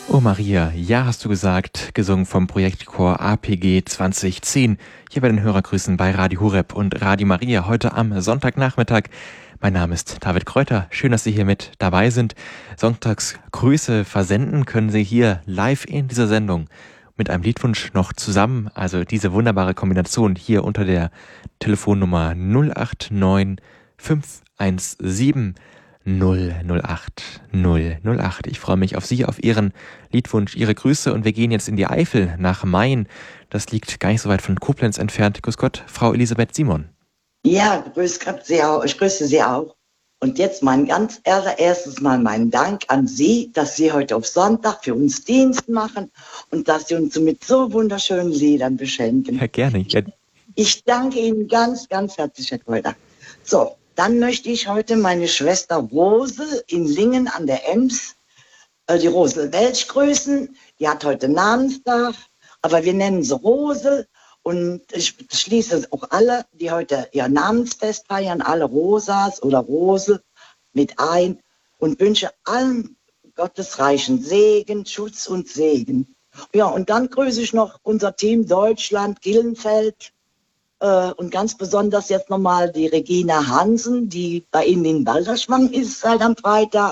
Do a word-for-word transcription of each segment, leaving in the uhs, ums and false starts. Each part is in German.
Oh Maria, ja hast du gesagt, gesungen vom Projektchor A P G zwanzig zehn, hier bei den Hörergrüßen bei Radio Horeb und Radio Maria, heute am Sonntagnachmittag. Mein Name ist David Kräuter, schön, dass Sie hier mit dabei sind. Sonntagsgrüße versenden können Sie hier live in dieser Sendung mit einem Liedwunsch noch zusammen, also diese wunderbare Kombination hier unter der Telefonnummer null acht neun fünf eins sieben null null acht null null acht. Ich freue mich auf Sie, auf Ihren Liedwunsch, Ihre Grüße und wir gehen jetzt in die Eifel nach Main. Das liegt gar nicht so weit von Koblenz entfernt. Grüß Gott, Frau Elisabeth Simon. Ja, grüß Gott, Sie auch. Ich grüße Sie auch. Und jetzt mein ganz allererstes Mal meinen Dank an Sie, dass Sie heute auf Sonntag für uns Dienst machen und dass Sie uns mit so wunderschönen Liedern beschenken. Ja, gerne. Ja. Ich danke Ihnen ganz, ganz herzlich, Herr Kräuter. So, dann möchte ich heute meine Schwester Rose in Lingen an der Ems, äh, die Rose Welch, grüßen. Die hat heute Namenstag, aber wir nennen sie Rose. Und ich schließe auch alle, die heute ihr Namensfest feiern, alle Rosas oder Rose mit ein und wünsche allen gottesreichen Segen, Schutz und Segen. Ja, und dann grüße ich noch unser Team Deutschland, Gillenfeld. Äh, und ganz besonders jetzt nochmal die Regina Hansen, die bei Ihnen in Balderschwang ist seit am Freitag.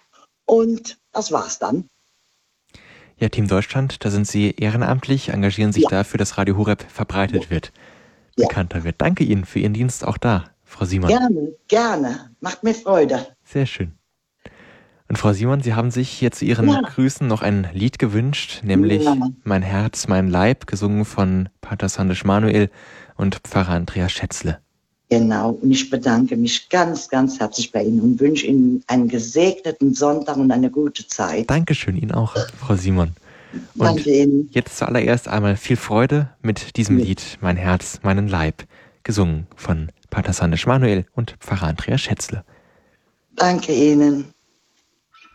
Und das war's dann. Ja, Team Deutschland, da sind Sie ehrenamtlich, engagieren sich ja dafür, dass Radio Horeb verbreitet ja. wird, ja. bekannter wird. Danke Ihnen für Ihren Dienst auch da, Frau Simon. Gerne, gerne. Macht mir Freude. Sehr schön. Und Frau Simon, Sie haben sich hier zu Ihren ja. Grüßen noch ein Lied gewünscht, nämlich ja. Mein Herz, mein Leib, gesungen von Pater Sandisch Manuel und Pfarrer Andreas Schätzle. Genau, und ich bedanke mich ganz, ganz herzlich bei Ihnen und wünsche Ihnen einen gesegneten Sonntag und eine gute Zeit. Dankeschön, Ihnen auch, Frau Simon. Und Danke Ihnen. Jetzt zuallererst einmal viel Freude mit diesem ja. Lied Mein Herz, meinen Leib, gesungen von Pater Sandisch Manuel und Pfarrer Andreas Schätzle. Danke Ihnen.